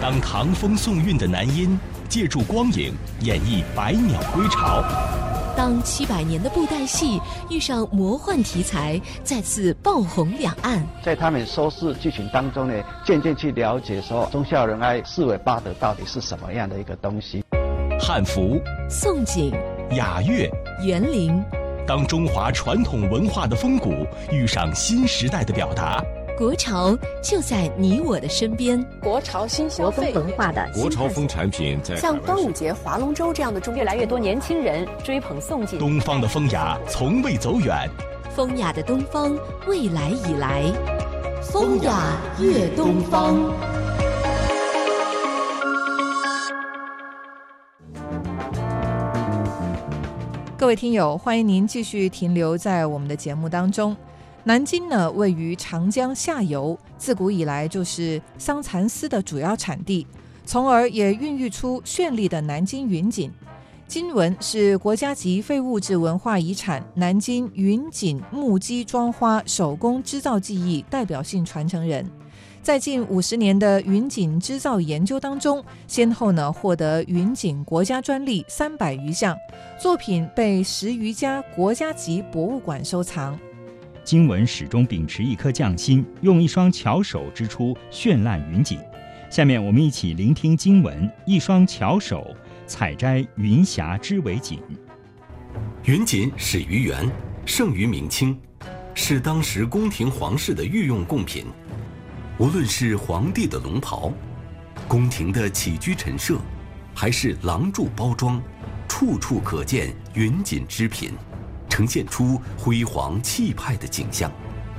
当唐风宋韵的男音借助光影演绎百鸟归巢， 当700年的布袋戏遇上魔幻题材，再次爆红两岸。 在他们收视剧情当中呢，渐渐去了解说忠孝仁爱四维八德到底是什么样的一个东西。 汉服、 宋锦、 雅乐、 园林， 当中华传统文化的风骨遇上新时代的表达， 国潮就在你我的身边。 国潮新消费文化的国潮风产品在像端午节、划龙舟这样的越来越多年轻人追捧宋锦。 东方的风雅从未走远， 风雅的东方，未来已来。风雅悦东方。 各位听友，欢迎您继续停留在我们的节目当中。南京呢，位于长江下游，自古以来就是桑蚕丝的主要产地，从而也孕育出绚丽的南京云锦。金文是国家级非物质文化遗产南京云锦木屐妆花手工织造技艺代表性传承人，在近50年的云锦织造研究当中，先后呢获得云锦国家专利300余项，作品被10余家国家级博物馆收藏。 金文始终秉持一颗匠心，用一双巧手织出绚烂云锦。下面我们一起聆听金文一双巧手采摘云霞织围锦。 云锦始于元，盛于明清，是当时宫廷皇室的御用贡品。无论是皇帝的龙袍、宫廷的起居陈设，还是廊柱包装，处处可见云锦织品，呈现出辉煌气派的景象。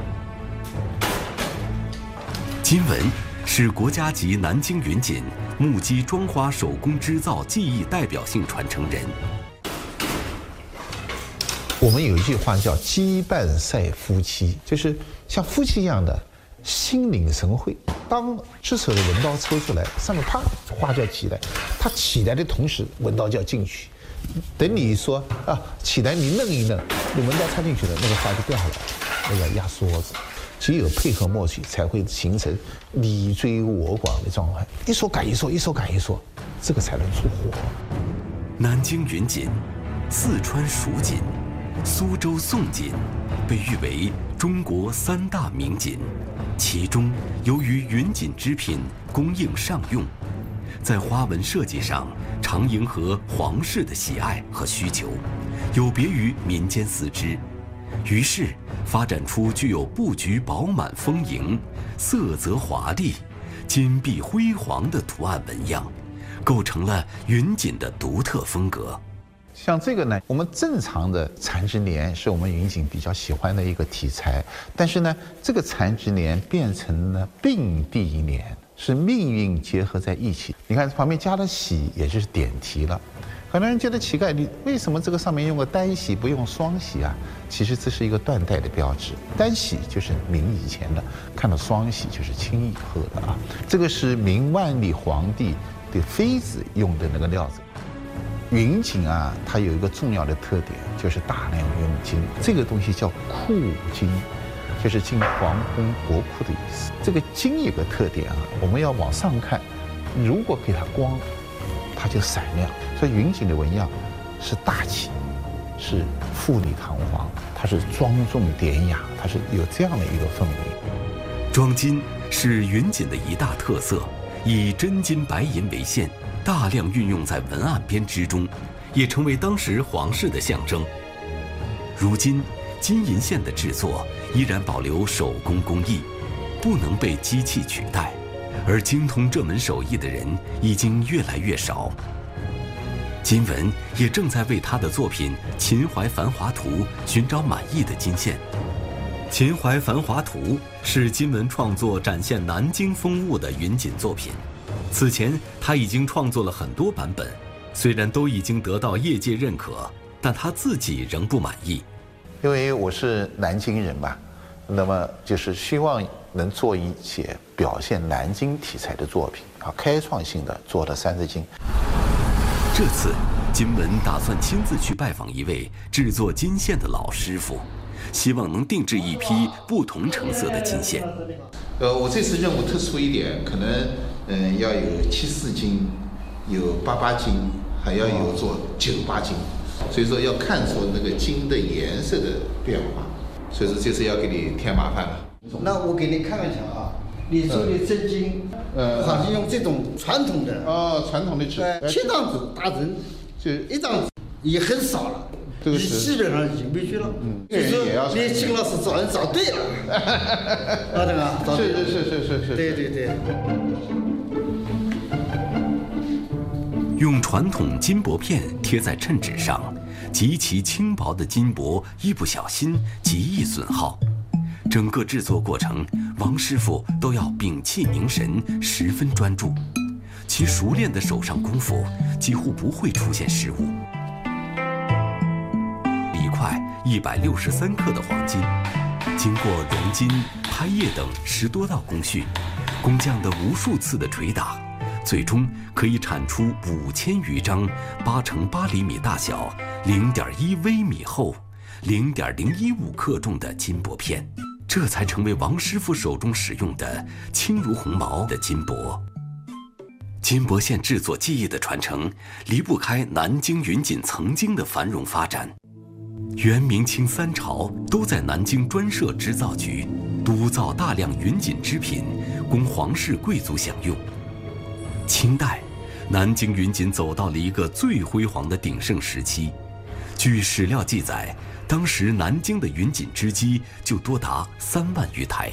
金文是国家级南京云锦木屐妆花手工织造技艺代表性传承人。 我们有一句话叫羁绊赛夫妻，就是像夫妻一样的心领神会。当织手的文刀抽出来，上面啪花就要起来，它起来的同时文刀就要进去。等你说啊起来，你弄一弄，你文刀插进去了，那个花就掉下来，那个压梭子。只有配合默契，才会形成你追我赶的状态。一说赶一说，一说赶一说，这个才能出货。 南京云锦、四川蜀锦、苏州宋锦被誉为中国3大名锦。其中，由于云锦织品供应上用，在花纹设计上常迎合皇室的喜爱和需求，有别于民间丝织，于是发展出具有布局饱满丰盈、色泽华丽、金碧辉煌的图案纹样，构成了云锦的独特风格。 像这个呢，我们正常的缠枝莲是我们云锦比较喜欢的一个题材，但是呢，这个缠枝莲变成了并蒂莲，是命运结合在一起。你看旁边加了喜，也就是点题了。很多人觉得奇怪，你为什么这个上面用个单喜不用双喜啊？其实这是一个断代的标志，单喜就是明以前的，看到双喜就是清以后的啊。这个是明万历皇帝的妃子用的那个料子。云锦啊，它有一个重要的特点，就是大量用金。这个东西叫库金，就是进皇宫国库的意思。这个金有个特点啊，我们要往上看，如果给它光，它就闪亮。所以云锦的纹样是大气，是富丽堂皇，它是庄重典雅，它是有这样的一个氛围。 装金是云锦的一大特色，以真金白银为线，大量运用在文案编织中，也成为当时皇室的象征。如今，金银线的制作依然保留手工工艺，不能被机器取代，而精通这门手艺的人已经越来越少。金文也正在为他的作品《秦淮繁华图》寻找满意的金线。《秦淮繁华图》是金文创作展现南京风物的云锦作品。此前他已经创作了很多版本，虽然都已经得到业界认可，但他自己仍不满意。 因为我是南京人嘛，那么就是希望能做一些表现南京题材的作品啊，开创性的做了30斤。 这次金文打算亲自去拜访一位制作金线的老师傅，希望能定制一批不同成色的金线。 我这次任务特殊一点，可能要有74金，有88金，还要有做98金，所以说要看出那个金的颜色的变化，所以说这次要给你添麻烦了。 那我给你看一下啊，你做的真金，还是用这种传统的传统的纸 ，7张纸打针，就1张纸也很少了。你基本上已经没去了，就是你秦老师找人找对了，对吧？是，对。 用传统金箔片贴在衬纸上，极其轻薄的金箔一不小心极易损耗。整个制作过程，王师傅都要屏气凝神，十分专注。其熟练的手上功夫，几乎不会出现失误。一块163克的黄金，经过熔金、拍叶等10多道工序，工匠的无数次的捶打，最终可以产出5000余张8乘8厘米大小、0.1微米厚、0.015克重的金箔片，这才成为王师傅手中使用的轻如鸿毛的金箔。金箔线制作技艺的传承，离不开南京云锦曾经的繁荣发展。元、明、清3朝都在南京专设织造局，督造大量云锦织品，供皇室贵族享用。清代，南京云锦走到了一个最辉煌的鼎盛时期。据史料记载，当时南京的云锦织机就多达3万余台。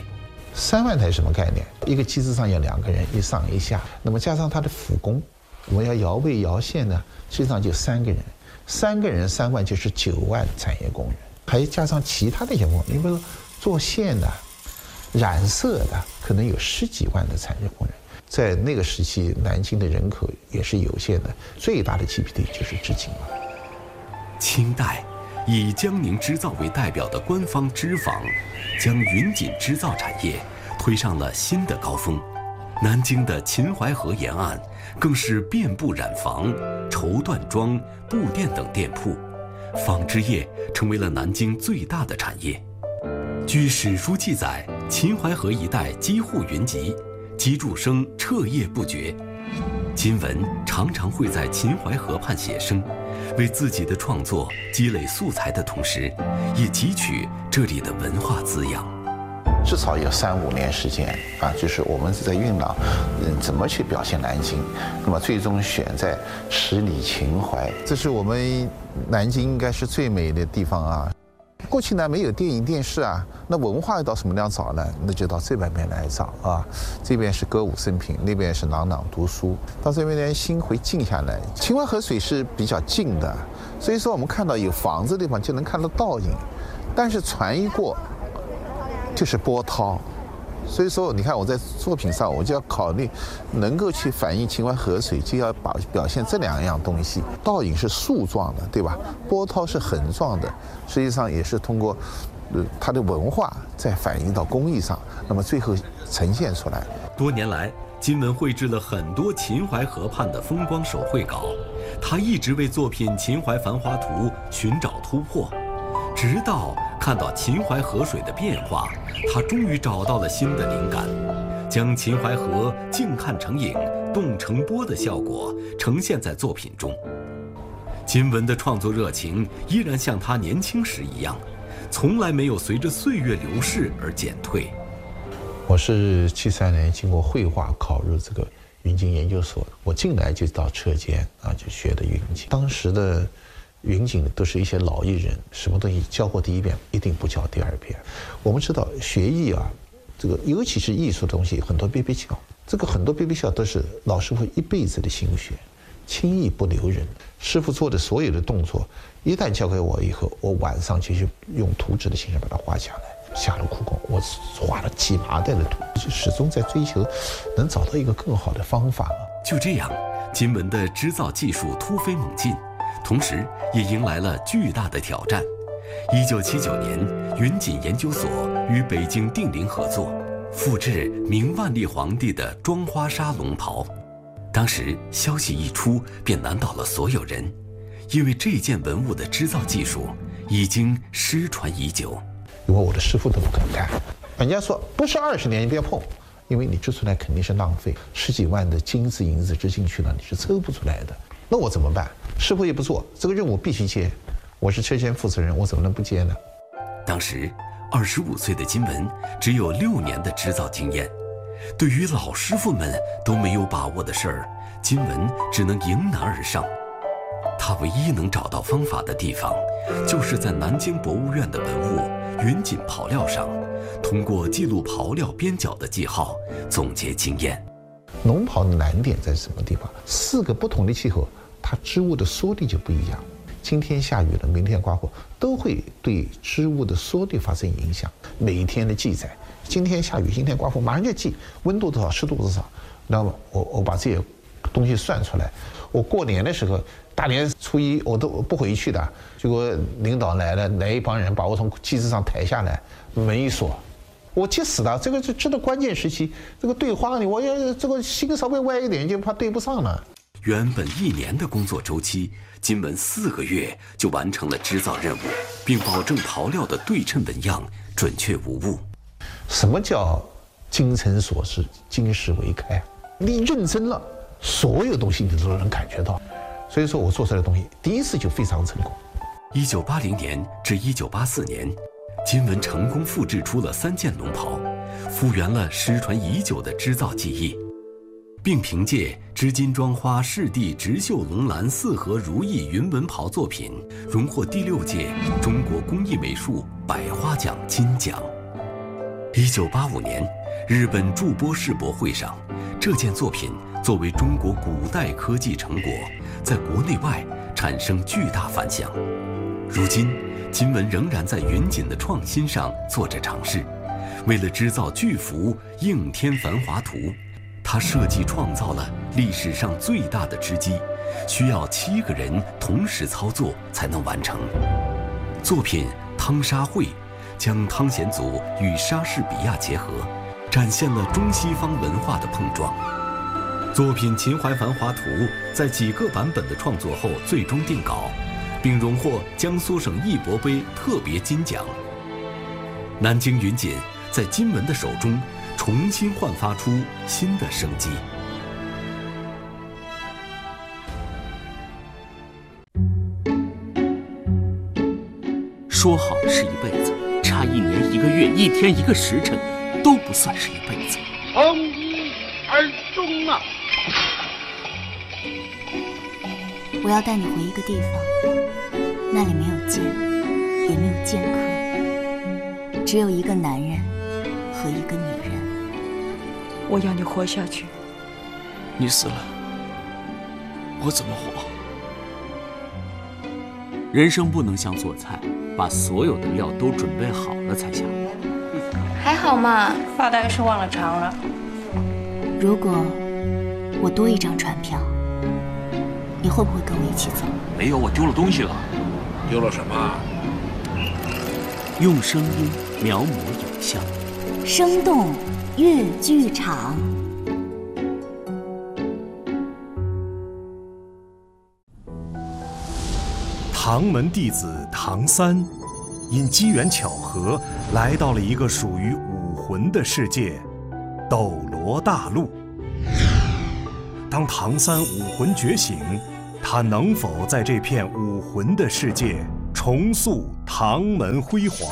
3万台什么概念？一个机子上要2个人，一上一下，那么加上他的辅工，我们要摇位摇线呢，实际上就3个人，3个人3万就是9万产业工人，还加上其他的一些工人，因为做线的、染色的，可能有10几万的产业工人。在那个时期，南京的人口也是有限的，最大的 GDP 就是织金了。 清代以江宁织造为代表的官方织坊，将云锦织造产业推上了新的高峰。南京的秦淮河沿岸更是遍布染坊、绸缎庄、布店等店铺，纺织业成为了南京最大的产业。据史书记载，秦淮河一带几户云集，机杼声彻夜不绝。金文常常会在秦淮河畔写生，为自己的创作积累素材的同时，也汲取这里的文化滋养。 至少有3、5年时间啊，就是我们是在酝酿，怎么去表现南京，那么最终选在10里秦淮，这是我们南京应该是最美的地方啊。过去呢没有电影电视啊，那文化要到什么地方找呢？那就到这边来找啊。这边是歌舞升平，那边是朗朗读书，到这边呢心会静下来。秦淮河水是比较静的，所以说我们看到有房子的地方就能看到倒影，但是船一过就是波涛。所以说你看我在作品上我就要考虑能够去反映秦淮河水，就要表现这2样东西。倒影是树状的，对吧？波涛是横状的，实际上也是通过它的文化再反映到工艺上，那么最后呈现出来。 多年来，金文绘制了很多秦淮河畔的风光手绘稿，他一直为作品《秦淮繁华图》寻找突破，直到看到秦淮河水的变化，他终于找到了新的灵感，将秦淮河静看成影、动成波的效果呈现在作品中。金文的创作热情依然像他年轻时一样，从来没有随着岁月流逝而减退。 我是73年经过绘画考入这个云锦研究所，我进来就到车间啊，就学的云锦。当时的云锦都是一些老艺人，什么东西教过第1遍，一定不教第2遍。我们知道学艺啊，这个尤其是艺术东西，很多憋憋笑，这个很多憋憋笑都是老师傅一辈子的心血，轻易不留人。师傅做的所有的动作，一旦教给我以后，我晚上就去用图纸的形式把它画下来，下了苦功，我画了几麻袋的图，就始终在追求能找到一个更好的方法。 就这样，金文的织造技术突飞猛进，同时也迎来了巨大的挑战。1979年，云锦研究所与北京定陵合作，复制明万历皇帝的妆花纱龙袍。当时消息一出，便难倒了所有人，因为这件文物的织造技术已经失传已久。 因为我的师傅都不敢干，人家说不是20年你别碰， 因为你织出来肯定是浪费，10几万的金子银子织进去了，你是抽不出来的。那我怎么办？师傅也不做，这个任务必须接。我是车间负责人，我怎么能不接呢？ 当时25岁的金文只有6年的织造经验，对于老师傅们都没有把握的事儿，金文只能迎难而上。他唯一能找到方法的地方，就是在南京博物院的文物云锦袍料上，通过记录袍料边角的记号，总结经验。 龙袍的难点在什么地方？4个不同的气候，它织物的缩力就不一样。今天下雨了，明天刮风，都会对织物的缩力发生影响。每一天的记载，今天下雨，今天刮风，马上就记温度多少，湿度多少。那么我把这些东西算出来。我过年的时候，大年初一我都不回去的，结果领导来了，来一帮人把我从机子上抬下来，门一锁，我急死了。这个是织的关键时期，这个对花呢，我要这个心稍微歪一点，就怕对不上了。 原本1年的工作周期，金文4个月就完成了织造任务，并保证袍料的对称纹样准确无误。 什么叫精诚所至，金石为开？你认真了，所有东西你都能感觉到。所以说我做出来的东西，第一次就非常成功。 1980年至1984年，金文成功复制出了3件龙袍，复原了失传已久的织造技艺，并凭借织金装花饰地直绣龙兰4合如意云纹袍作品，荣获第6届中国工艺美术百花奖金奖。1985年，日本筑波世博会上，这件作品作为中国古代科技成果，在国内外产生巨大反响。如今，金文仍然在云锦的创新上做着尝试。为了织造巨幅应天繁华图，他设计创造了历史上最大的织机，需要7个人同时操作才能完成。作品《汤沙会》将汤显祖与莎士比亚结合，展现了中西方文化的碰撞。作品《秦淮繁华图》在几个版本的创作后最终定稿，并荣获江苏省艺博杯特别金奖。南京云锦在金文的手中重新焕发出新的生机。 说好的是一辈子，差1年1个月1天1个时辰，都不算是一辈子。 从一而终啊！ 我要带你回一个地方，那里没有剑，也没有剑客，只有一个男人和一个女人。 我要你活下去。 你死了，我怎么活？人生不能像做菜，把所有的料都准备好了才下锅。 还好嘛，发大概是忘了尝了。 如果我多一张船票，你会不会跟我一起走？ 没有，我丢了东西了。 丢了什么？ 用声音描摹影像， 生动粤剧场。 唐门弟子唐三，因机缘巧合来到了一个属于武魂的世界——斗罗大陆。当唐三武魂觉醒，他能否在这片武魂的世界重塑唐门辉煌？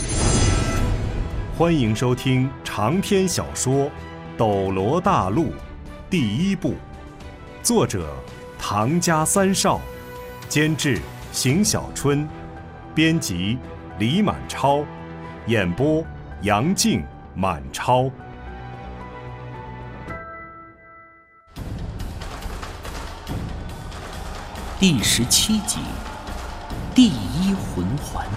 欢迎收听长篇小说《斗罗大陆》第1部，作者唐家三少，监制邢小春，编辑李满超，演播杨静、满超。 第17集，第1魂环。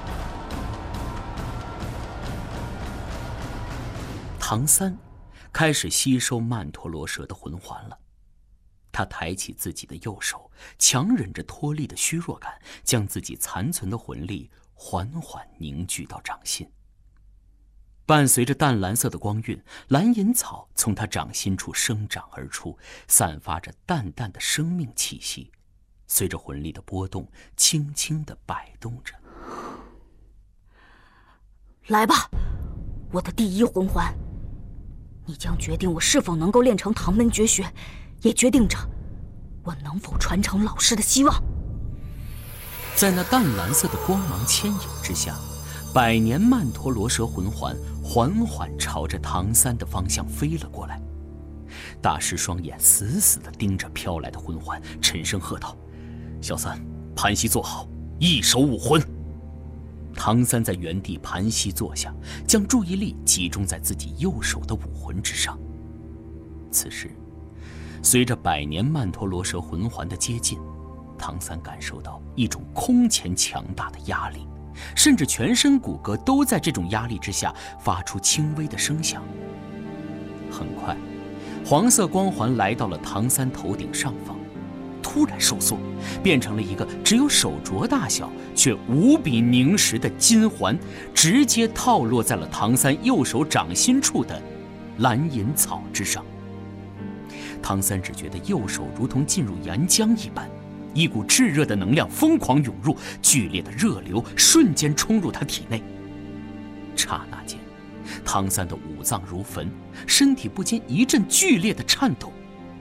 唐三开始吸收曼陀罗蛇的魂环了。他抬起自己的右手，强忍着脱力的虚弱感，将自己残存的魂力缓缓凝聚到掌心。伴随着淡蓝色的光晕，蓝银草从他掌心处生长而出，散发着淡淡的生命气息，随着魂力的波动，轻轻地摆动着。 来吧，我的第1魂环， 你将决定我是否能够练成唐门绝学，也决定着我能否传承老师的希望。 在那淡蓝色的光芒牵引之下，100年曼陀罗蛇魂环缓缓朝着唐三的方向飞了过来。大师双眼死死地盯着飘来的魂环，沉声喝道：“小三，盘膝坐好，一手武魂。”唐三在原地盘膝坐下，将注意力集中在自己右手的武魂之上。此时，随着100年曼陀罗蛇魂环的接近，唐三感受到一种空前强大的压力，甚至全身骨骼都在这种压力之下发出轻微的声响。很快，黄色光环来到了唐三头顶上方，突然收缩，变成了一个只有手镯大小却无比凝实的金环，直接套落在了唐三右手掌心处的蓝银草之上。唐三只觉得右手如同进入岩浆一般，一股炙热的能量疯狂涌入，剧烈的热流瞬间冲入他体内。刹那间，唐三的五脏如焚，身体不禁一阵剧烈的颤抖。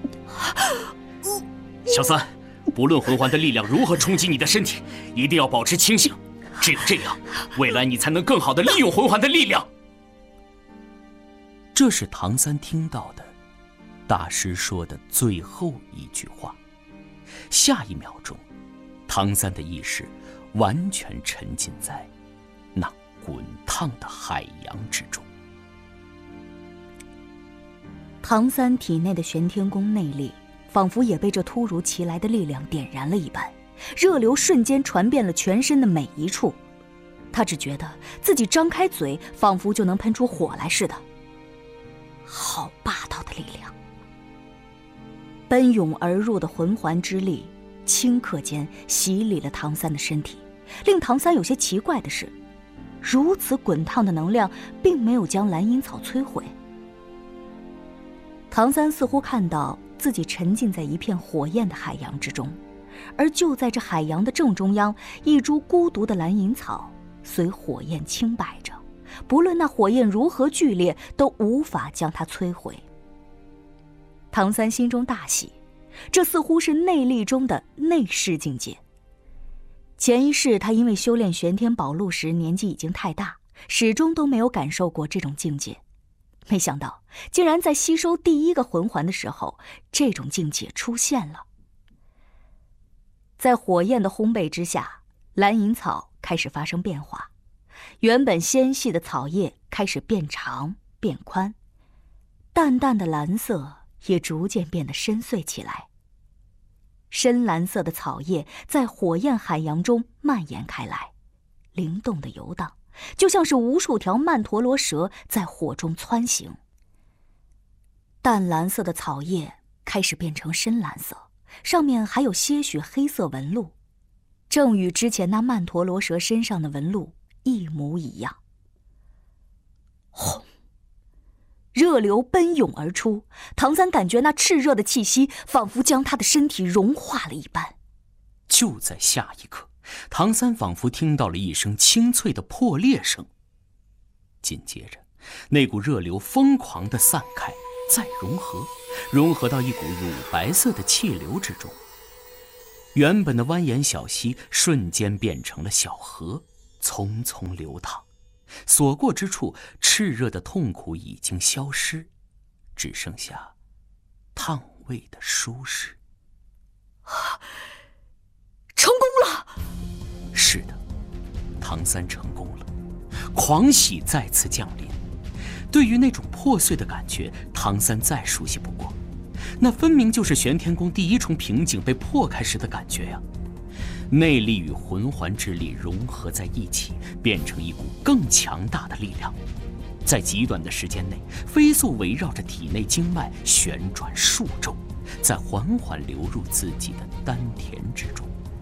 小三，不论魂环的力量如何冲击你的身体，一定要保持清醒，只有这样，未来你才能更好地利用魂环的力量。这是唐三听到的大师说的最后一句话。下一秒钟，唐三的意识完全沉浸在那滚烫的海洋之中。 唐三体内的玄天宫内力仿佛也被这突如其来的力量点燃了一般，热流瞬间传遍了全身的每一处。他只觉得自己张开嘴，仿佛就能喷出火来似的。好霸道的力量！奔涌而入的魂环之力，顷刻间洗礼了唐三的身体。令唐三有些奇怪的是，如此滚烫的能量并没有将蓝银草摧毁。唐三似乎看到自己沉浸在一片火焰的海洋之中，而就在这海洋的正中央，一株孤独的蓝银草随火焰轻摆着，不论那火焰如何剧烈，都无法将它摧毁。唐三心中大喜，这似乎是内力中的内视境界。前一世他因为修炼玄天宝录时年纪已经太大，始终都没有感受过这种境界，没想到竟然在吸收第一个魂环的时候，这种境界出现了。在火焰的烘焙之下，蓝银草开始发生变化，原本纤细的草叶开始变长变宽，淡淡的蓝色也逐渐变得深邃起来。深蓝色的草叶在火焰海洋中蔓延开来，灵动的游荡，就像是无数条曼陀罗蛇在火中蹿行。淡蓝色的草叶开始变成深蓝色，上面还有些许黑色纹路，正与之前那曼陀罗蛇身上的纹路一模一样。轰！热流奔涌而出，唐三感觉那炽热的气息仿佛将他的身体融化了一般。 就在下一刻，唐三仿佛听到了一声清脆的破裂声，紧接着那股热流疯狂地散开，再融合到一股乳白色的气流之中。原本的蜿蜒小溪瞬间变成了小河，匆匆流淌，所过之处炽热的痛苦已经消失，只剩下烫胃的舒适。 成功了！ 是的，唐三成功了，狂喜再次降临。对于那种破碎的感觉，唐三再熟悉不过，那分明就是玄天宫第一重瓶颈被破开时的感觉呀。内力与魂环之力融合在一起，变成一股更强大的力量，在极短的时间内飞速围绕着体内经脉旋转数周，再缓缓流入自己的丹田之中。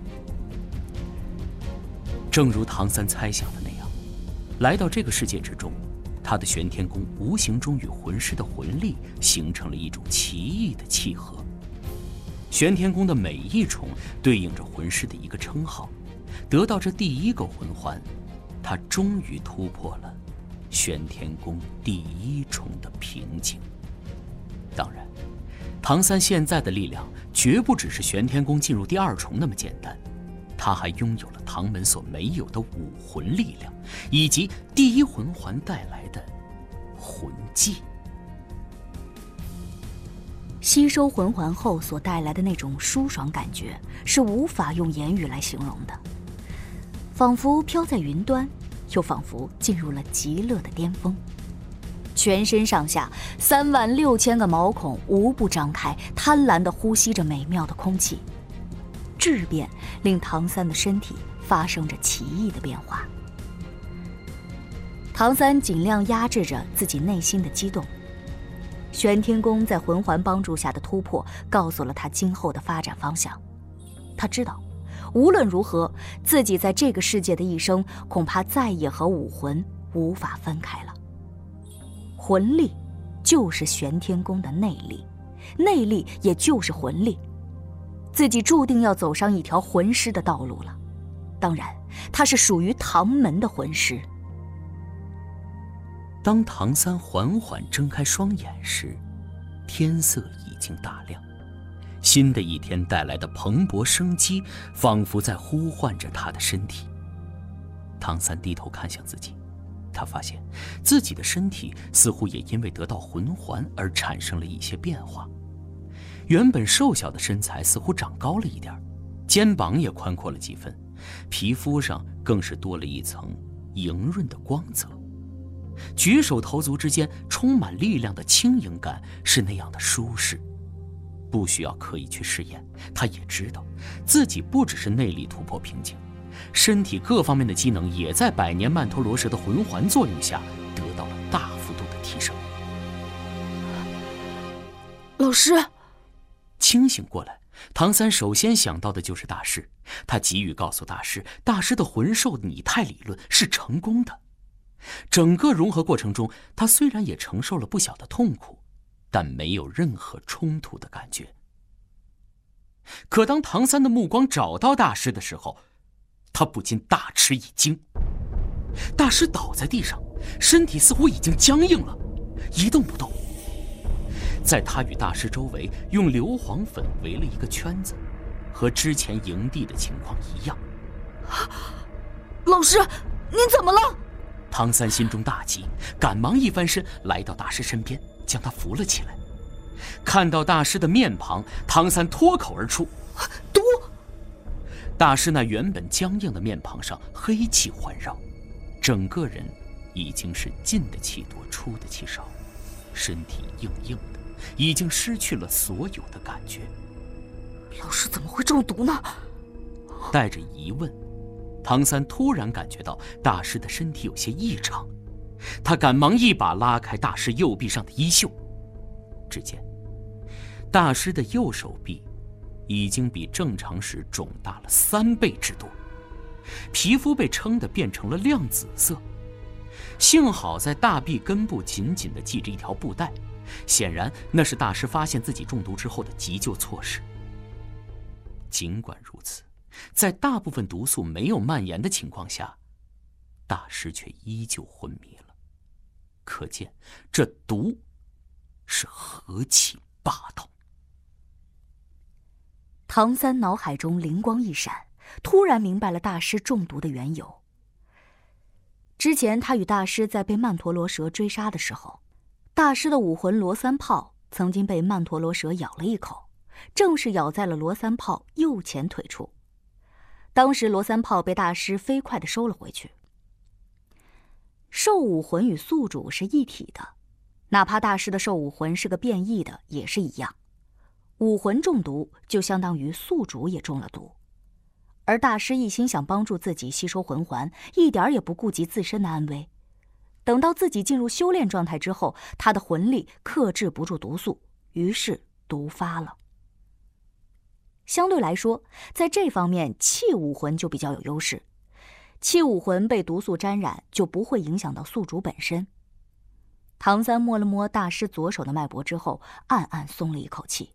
正如唐三猜想的那样，来到这个世界之中，他的玄天宫无形中与魂师的魂力形成了一种奇异的契合。玄天宫的每一重对应着魂师的一个称号，得到这第一个魂环，他终于突破了玄天宫第一重的瓶颈。 当然，唐三现在的力量绝不只是玄天功进入第2重那么简单，他还拥有了唐门所没有的武魂力量，以及第1魂环带来的魂技。 吸收魂环后所带来的那种舒爽感觉，是无法用言语来形容的，仿佛飘在云端，又仿佛进入了极乐的巅峰。全身上下36000个毛孔无不张开，贪婪地呼吸着美妙的空气。质变令唐三的身体发生着奇异的变化。唐三尽量压制着自己内心的激动。玄天功在魂环帮助下的突破，告诉了他今后的发展方向。他知道，无论如何，自己在这个世界的一生，恐怕再也和武魂无法分开了。魂力就是玄天功的内力，内力也就是魂力。自己注定要走上一条魂师的道路了。当然，他是属于唐门的魂师。 当唐三缓缓睁开双眼时，天色已经大亮，新的一天带来的蓬勃生机仿佛在呼唤着他的身体。唐三低头看向自己，他发现自己的身体似乎也因为得到魂环而产生了一些变化。原本瘦小的身材似乎长高了一点，肩膀也宽阔了几分，皮肤上更是多了一层莹润的光泽。举手投足之间充满力量的轻盈感是那样的舒适，不需要刻意去试验，他也知道自己不只是内力突破瓶颈，身体各方面的机能也在百年曼陀罗蛇的魂环作用下得到了大幅度的提升。 老师， 清醒过来，唐三首先想到的就是大师，他急于告诉大师，大师的魂兽拟态理论是成功的。整个融合过程中，他虽然也承受了不小的痛苦，但没有任何冲突的感觉。可当唐三的目光找到大师的时候，他不禁大吃一惊。大师倒在地上，身体似乎已经僵硬了，一动不动。在他与大师周围用硫磺粉围了一个圈子，和之前营地的情况一样。 老师，您怎么了？ 唐三心中大急，赶忙一翻身来到大师身边，将他扶了起来。看到大师的面庞，唐三脱口而出：“ 毒！” 大师那原本僵硬的面庞上黑气环绕，整个人已经是进的气多，出的气少，身体硬硬的，已经失去了所有的感觉。 老师怎么会中毒呢？ 带着疑问，唐三突然感觉到大师的身体有些异常，他赶忙一把拉开大师右臂上的衣袖，只见大师的右手臂已经比正常时肿大了3倍之多，皮肤被撑得变成了亮紫色。幸好在大臂根部紧紧地系着一条布带，显然那是大师发现自己中毒之后的急救措施。尽管如此，在大部分毒素没有蔓延的情况下，大师却依旧昏迷了。可见这毒是何其霸道。 唐三脑海中灵光一闪，突然明白了大师中毒的缘由。之前他与大师在被曼陀罗蛇追杀的时候，大师的武魂罗三炮曾经被曼陀罗蛇咬了一口，正是咬在了罗三炮右前腿处。当时罗三炮被大师飞快地收了回去。兽武魂与宿主是一体的，哪怕大师的兽武魂是个变异的也是一样，武魂中毒就相当于宿主也中了毒。而大师一心想帮助自己吸收魂环，一点也不顾及自身的安危。等到自己进入修炼状态之后，他的魂力克制不住毒素，于是毒发了。相对来说，在这方面气武魂就比较有优势，气武魂被毒素沾染就不会影响到宿主本身。唐三摸了摸大师左手的脉搏之后，暗暗松了一口气。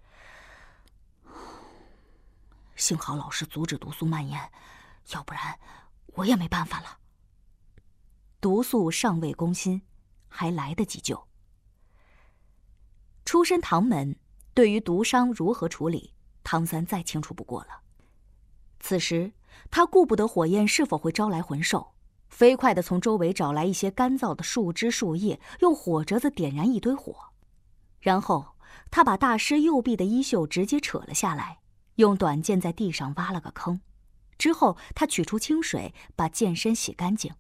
幸好老师阻止毒素蔓延，要不然我也没办法了。毒素尚未攻心，还来得及救。 出身唐门，对于毒伤如何处理，唐三再清楚不过了。此时他顾不得火焰是否会招来魂兽，飞快地从周围找来一些干燥的树枝树叶，用火折子点燃一堆火，然后他把大师右臂的衣袖直接扯了下来，用短剑在地上挖了个坑，之后他取出清水把剑身洗干净。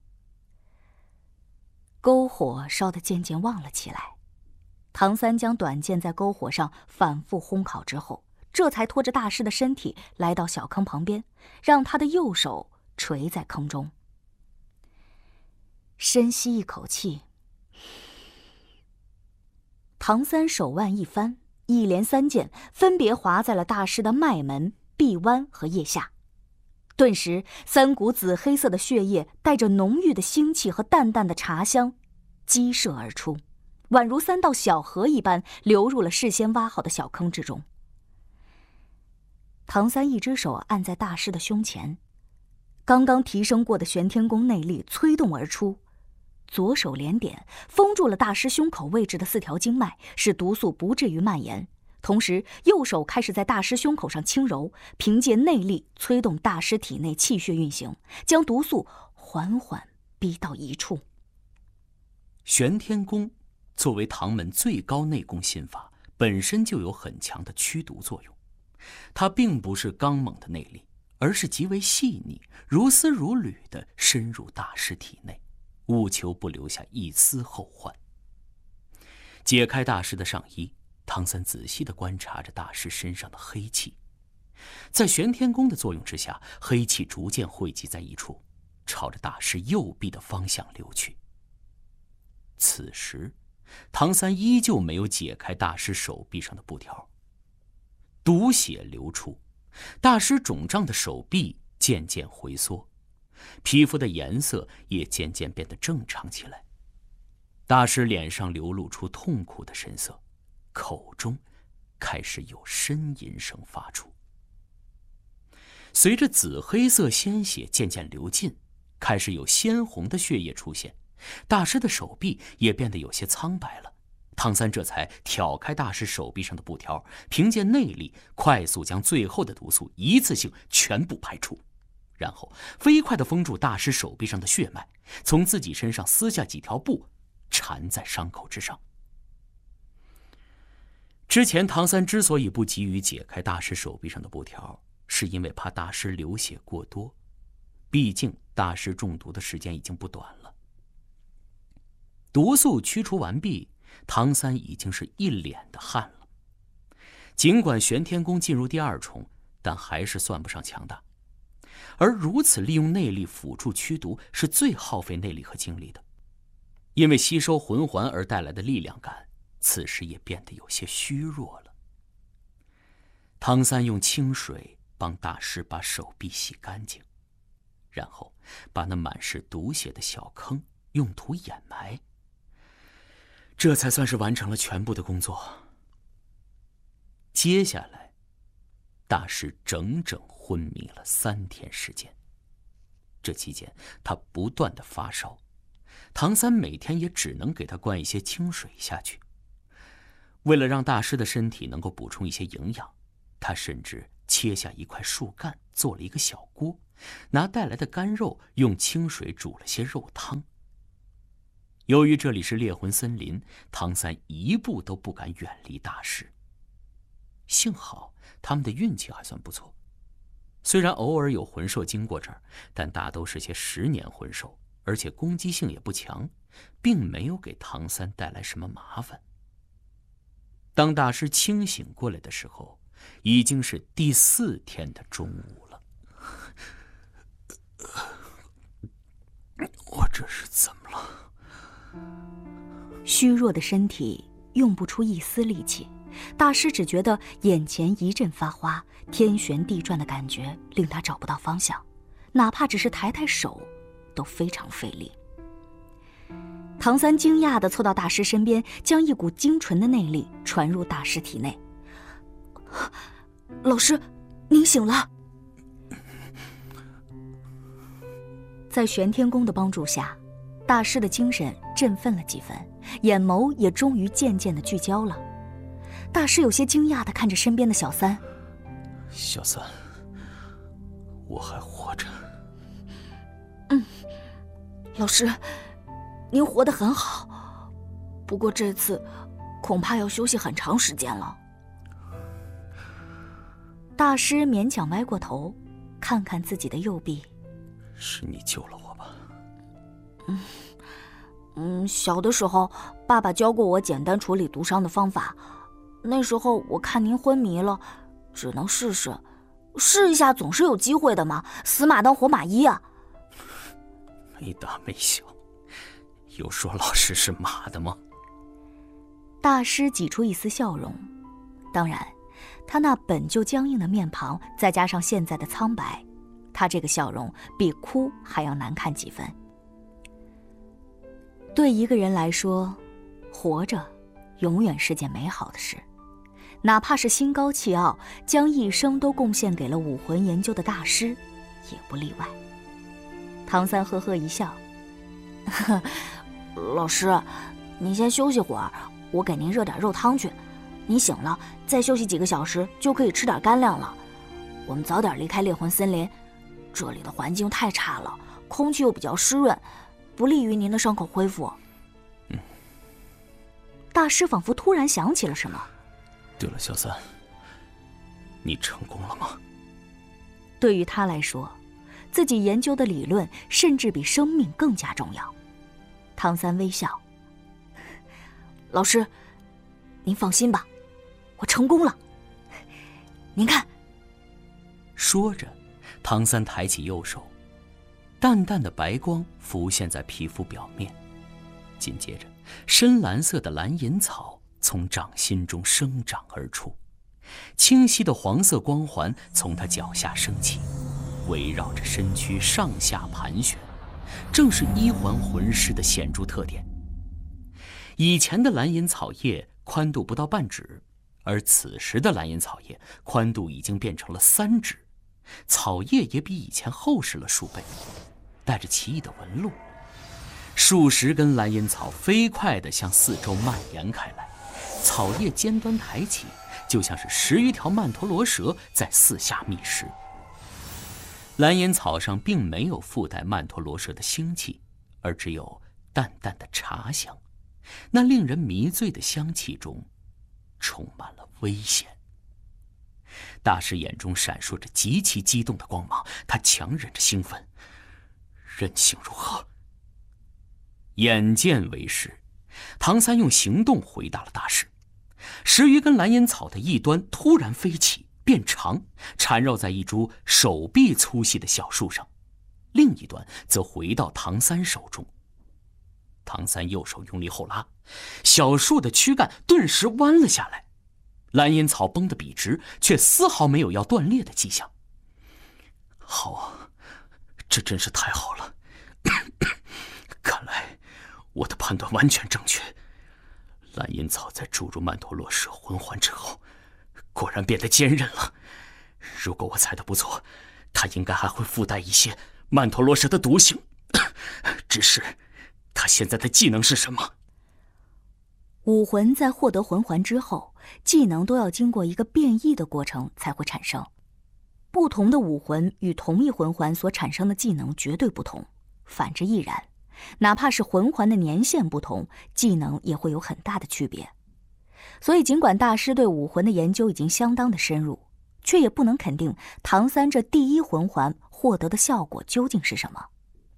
篝火烧得渐渐旺了起来，唐三将短剑在篝火上反复烘烤之后，这才拖着大师的身体来到小坑旁边，让他的右手垂在坑中。深吸一口气，唐三手腕一翻，一连3剑分别划在了大师的脉门、臂弯和腋下。顿时3股紫黑色的血液带着浓郁的腥气和淡淡的茶香激射而出，宛如3道小河一般流入了事先挖好的小坑之中。唐三一只手按在大师的胸前，刚刚提升过的玄天功内力催动而出，左手连点封住了大师胸口位置的4条经脉，使毒素不至于蔓延。同时右手开始在大师胸口上轻揉，凭借内力催动大师体内气血运行，将毒素缓缓逼到一处。 玄天功作为唐门最高内功心法，本身就有很强的驱毒作用。它并不是刚猛的内力，而是极为细腻，如丝如缕地深入大师体内，务求不留下一丝后患。解开大师的上衣，唐三仔细地观察着大师身上的黑气，在玄天功的作用之下，黑气逐渐汇集在一处，朝着大师右臂的方向流去。此时唐三依旧没有解开大师手臂上的布条，毒血流出，大师肿胀的手臂渐渐回缩，皮肤的颜色也渐渐变得正常起来。大师脸上流露出痛苦的神色，口中开始有呻吟声发出。随着紫黑色鲜血渐渐流尽，开始有鲜红的血液出现，大师的手臂也变得有些苍白了。唐三这才挑开大师手臂上的布条，凭借内力快速将最后的毒素一次性全部排出，然后飞快地封住大师手臂上的血脉，从自己身上撕下几条布缠在伤口之上。之前唐三之所以不急于解开大师手臂上的布条，是因为怕大师流血过多，毕竟大师中毒的时间已经不短了。毒素驱除完毕，唐三已经是一脸的汗了。尽管玄天功进入第2重，但还是算不上强大。而如此利用内力辅助驱毒，是最耗费内力和精力的。因为吸收魂环而带来的力量感，此时也变得有些虚弱了。唐三用清水帮大师把手臂洗干净，然后把那满是毒血的小坑用土掩埋，这才算是完成了全部的工作。接下来，大师整整昏迷了3天时间。这期间，他不断的发烧，唐三每天也只能给他灌一些清水下去。为了让大师的身体能够补充一些营养，他甚至切下一块树干做了一个小锅，拿带来的干肉用清水煮了些肉汤。由于这里是猎魂森林，唐三一步都不敢远离大师。幸好他们的运气还算不错，虽然偶尔有魂兽经过这儿，但大都是些10年魂兽，而且攻击性也不强，并没有给唐三带来什么麻烦。当大师清醒过来的时候，已经是第4天的中午了。我这是怎么了？ 虚弱的身体用不出一丝力气，大师只觉得眼前一阵发花，天旋地转的感觉令他找不到方向，哪怕只是抬抬手都非常费力。唐三惊讶地凑到大师身边，将一股精纯的内力传入大师体内。老师，您醒了。在玄天功的帮助下，大师的精神振奋了几分，眼眸也终于渐渐地聚焦了。 大师有些惊讶地看着身边的小三。 小三，我还活着。 老师，您活得很好，不过这次恐怕要休息很长时间了。大师勉强歪过头，看看自己的右臂。 是你救了我吧？ 小的时候，爸爸教过我简单处理毒伤的方法。那时候我看您昏迷了，只能试一下，总是有机会的嘛，死马当活马医啊。 没大没小，有说老师是马的吗？ 大师挤出一丝笑容，当然，他那本就僵硬的面庞，再加上现在的苍白，他这个笑容比哭还要难看几分。对一个人来说，活着永远是件美好的事，哪怕是心高气傲，将一生都贡献给了武魂研究的大师，也不例外。唐三呵呵一笑，老师，您先休息会儿，我给您热点肉汤去。你醒了，再休息几个小时就可以吃点干粮了。我们早点离开猎魂森林，这里的环境太差了，空气又比较湿润，不利于您的伤口恢复。大师仿佛突然想起了什么。 对了，小三，你成功了吗？ 对于他来说，自己研究的理论甚至比生命更加重要。唐三微笑，老师，您放心吧，我成功了。您看。 说着，唐三抬起右手，淡淡的白光浮现在皮肤表面，紧接着深蓝色的蓝银草从掌心中生长而出，清晰的黄色光环从他脚下升起，围绕着身躯上下盘旋，正是一环魂师的显著特点。以前的蓝银草叶宽度不到半指，而此时的蓝银草叶宽度已经变成了3指，草叶也比以前厚实了数倍，带着奇异的纹路。数十根蓝银草飞快地向四周蔓延开来，草叶尖端抬起，就像是10余条曼陀罗蛇在四下觅食。蓝银草上并没有附带曼陀罗蛇的腥气，而只有淡淡的茶香，那令人迷醉的香气中充满了危险。大师眼中闪烁着极其激动的光芒，他强忍着兴奋，人性如何？眼见为实，唐三用行动回答了大师。10余根蓝银草的一端突然飞起变长，缠绕在一株手臂粗细的小树上，另一端则回到唐三手中。唐三右手用力后拉，小树的躯干顿时弯了下来，蓝银草绷得笔直，却丝毫没有要断裂的迹象。好啊，这真是太好了！看来我的判断完全正确。蓝银草在注入曼陀罗蛇魂环之后，果然变得坚韧了。如果我猜得不错，它应该还会附带一些曼陀罗蛇的毒性。只是，它现在的技能是什么？ 武魂在获得魂环之后，技能都要经过一个变异的过程才会产生。不同的武魂与同一魂环所产生的技能绝对不同，反之亦然。哪怕是魂环的年限不同，技能也会有很大的区别。所以尽管大师对武魂的研究已经相当的深入，却也不能肯定唐三这第一魂环获得的效果究竟是什么。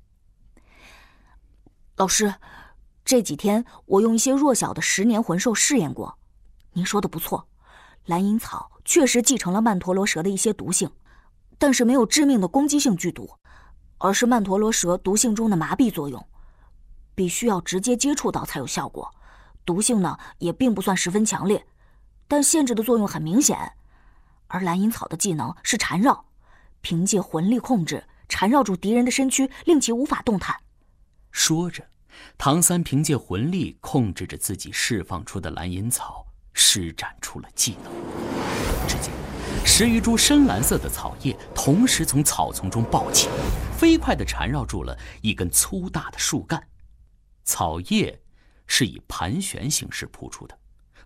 老师，这几天我用一些弱小的10年魂兽试验过，您说的不错，蓝银草确实继承了曼陀罗蛇的一些毒性，但是没有致命的攻击性剧毒，而是曼陀罗蛇毒性中的麻痹作用，必须要直接接触到才有效果。毒性呢也并不算十分强烈，但限制的作用很明显。而蓝银草的技能是缠绕，凭借魂力控制缠绕住敌人的身躯，令其无法动弹。 说着，唐三凭借魂力控制着自己释放出的蓝银草，施展出了技能。只见10余株深蓝色的草叶同时从草丛中爆起，飞快地缠绕住了一根粗大的树干。草叶是以盘旋形式铺出的，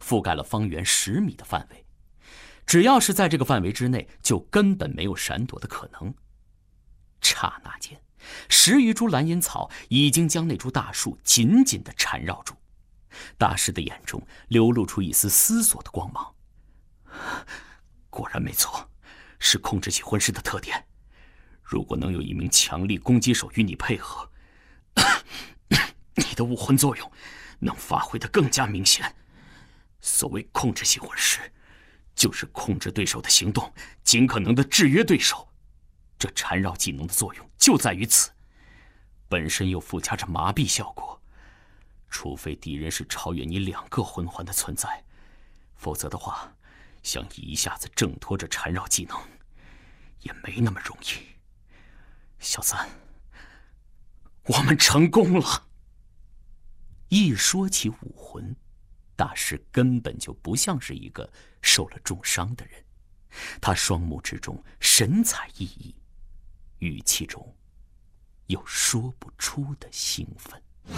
覆盖了方圆10米的范围。只要是在这个范围之内，就根本没有闪躲的可能。刹那间，10余株蓝银草已经将那株大树紧紧地缠绕住。大师的眼中流露出一丝思索的光芒。果然没错，是控制系魂师的特点。如果能有一名强力攻击手与你配合，你的武魂作用能发挥得更加明显。所谓控制系魂师，就是控制对手的行动，尽可能的制约对手。这缠绕技能的作用就在于此，本身又附加着麻痹效果。除非敌人是超越你2个魂环的存在，否则的话，想一下子挣脱这缠绕技能，也没那么容易。小三，我们成功了。一说起武魂，大师根本就不像是一个受了重伤的人，他双目之中神采奕奕，语气中有说不出的兴奋。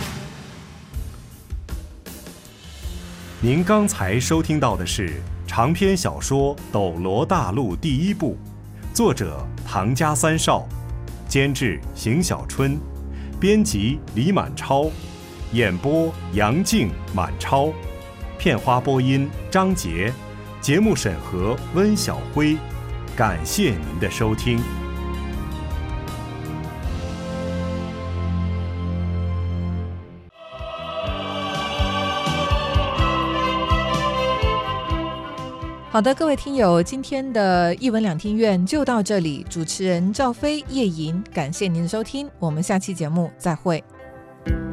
您刚才收听到的是长篇小说《斗罗大陆》第1部，作者唐家三少，监制邢小春，编辑李满超，演播杨静、满超，片花播音张杰，节目审核温晓辉。感谢您的收听。 好的，各位听友，今天的一文两厅院就到这里。主持人赵飞、叶莹，感谢您的收听，我们下期节目再会。